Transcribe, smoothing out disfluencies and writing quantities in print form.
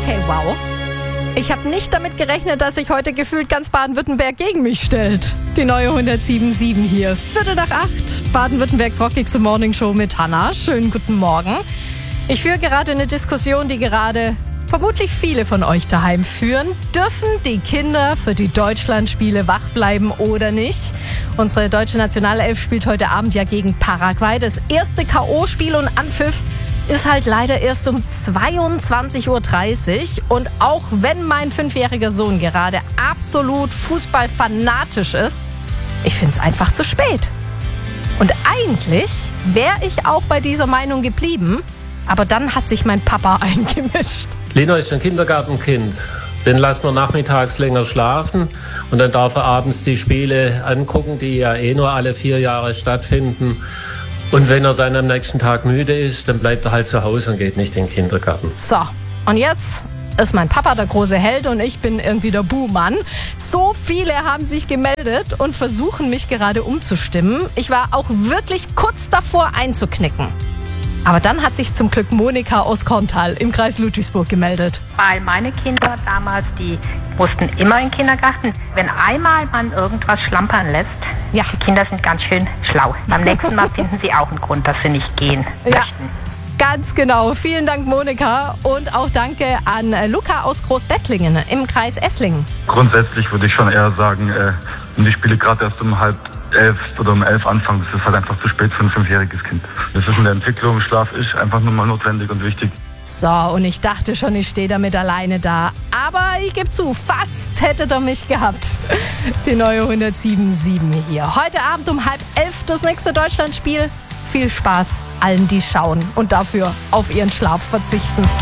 Okay, wow. Ich habe nicht damit gerechnet, dass sich heute gefühlt ganz Baden-Württemberg gegen mich stellt. Die neue 107.7 hier. 7:45, Baden-Württembergs rockigste Morningshow mit Hannah. Schönen guten Morgen. Ich führe gerade eine Diskussion, die gerade vermutlich viele von euch daheim führen. Dürfen die Kinder für die Deutschlandspiele wach bleiben oder nicht? Unsere deutsche Nationalelf spielt heute Abend ja gegen Paraguay. Das erste K.O.-Spiel und Anpfiff ist halt leider erst um 22:30 Uhr. Und auch wenn mein 5-jähriger Sohn gerade absolut fußballfanatisch ist, ich finde es einfach zu spät. Und eigentlich wäre ich auch bei dieser Meinung geblieben, aber dann hat sich mein Papa eingemischt. Lino ist ein Kindergartenkind. Den lassen wir nachmittags länger schlafen und dann darf er abends die Spiele angucken, die ja nur alle 4 Jahre stattfinden. Und wenn er dann am nächsten Tag müde ist, dann bleibt er halt zu Hause und geht nicht in den Kindergarten. So, und jetzt ist mein Papa der große Held und ich bin irgendwie der Buhmann. So viele haben sich gemeldet und versuchen mich gerade umzustimmen. Ich war auch wirklich kurz davor einzuknicken. Aber dann hat sich zum Glück Monika aus Korntal im Kreis Ludwigsburg gemeldet. Weil meine Kinder damals, die mussten immer in den Kindergarten. Wenn einmal man irgendwas schlampern lässt, Ja. die Kinder sind ganz schön schlau. Beim nächsten Mal finden sie auch einen Grund, dass sie nicht gehen möchten. Ganz genau. Vielen Dank, Monika. Und auch danke an Luca aus Großbettlingen im Kreis Esslingen. Grundsätzlich würde ich schon eher sagen, wenn die Spiele gerade erst um 10:30 oder um 11 anfangen, das ist halt einfach zu spät für ein 5-jähriges Kind. Das ist in der Entwicklung, Schlaf ist einfach nur mal notwendig und wichtig. So, und ich dachte schon, ich stehe damit alleine da. Aber ich gebe zu, fast hättet ihr mich gehabt. Die neue 107.7 hier. Heute Abend um 10:30 das nächste Deutschlandspiel. Viel Spaß allen, die schauen und dafür auf ihren Schlaf verzichten.